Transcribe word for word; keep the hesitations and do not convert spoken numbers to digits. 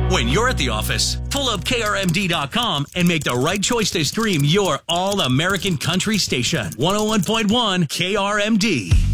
When you're at the office, pull up K R M D dot com and make the right choice to stream your all-American country station. one oh one point one K R M D.